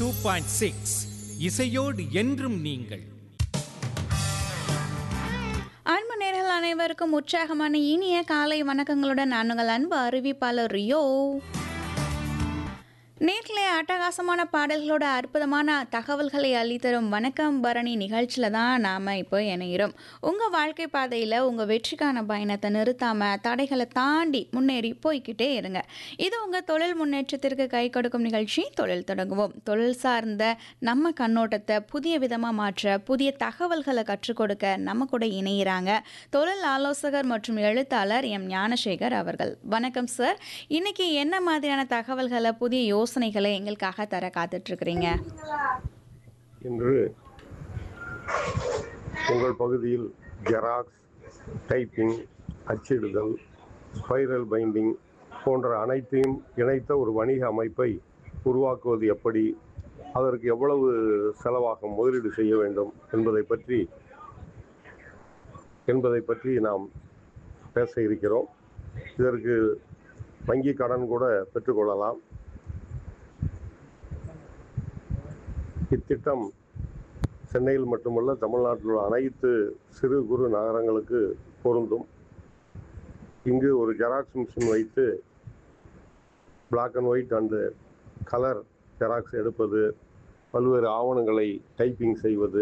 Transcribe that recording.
102.6 இசையோடு என்றும் நீங்கள். அன்பு நேயர்கள் அனைவருக்கும் உற்சாகமான இனிய காலை வணக்கங்களுடன் நான் உங்கள் அன்பு அறிவிப்பாளர் ரியோ. நேர்களே, அட்டகாசமான பாடல்களோட அற்புதமான தகவல்களை அள்ளித்தரும் வணக்கம் பரணி நிகழ்ச்சியில் தான் நாம் இப்போ இணைகிறோம். உங்கள் வாழ்க்கை பாதையில் உங்கள் வெற்றிக்கான பயணத்தை நிறுத்தாமல் தடைகளை தாண்டி முன்னேறி போய்கிட்டே இருங்க. இது உங்கள் தொழில் முன்னேற்றத்திற்கு கை கொடுக்கும் நிகழ்ச்சி தொழில் தொடங்குவோம். தொழில் சார்ந்த நம்ம கண்ணோட்டத்தை புதிய விதமாக மாற்ற புதிய தகவல்களை கற்றுக் கொடுக்க நம்ம கூட இணைகிறாங்க தொழில் ஆலோசகர் மற்றும் எழுத்தாளர் எம் ஞானசேகர் அவர்கள். வணக்கம் சார். இன்னைக்கு என்ன மாதிரியான தகவல்களை புதிய யோசனைகளை எங்களுக்காக தர காத்துட்டு இருக்கிறீங்க? இன்று உங்கள் பகுதியில் ஜெராக்ஸ், டைப்பிங், அச்சிடுதல், ஸ்பைரல் பைண்டிங் போன்ற அனைத்தையும் இணைத்த ஒரு வணிக அமைப்பை உருவாக்குவது எப்படி, அதற்கு எவ்வளவு செலவாகும், முதலீடு செய்ய வேண்டும் என்பதை பற்றி நாம் பேச இருக்கிறோம். இதற்கு வங்கி கடன் கூட பெற்றுக்கொள்ளலாம். இத்திட்டம் சென்னையில் மட்டுமல்ல, தமிழ்நாட்டில் உள்ள அனைத்து சிறு குறு நகரங்களுக்கு பொருந்தும். இங்கு ஒரு ஜெராக்ஸ் மிஷின் வைத்து black and white and colour xerox எடுப்பது, பல்வேறு ஆவணங்களை டைப்பிங் செய்வது,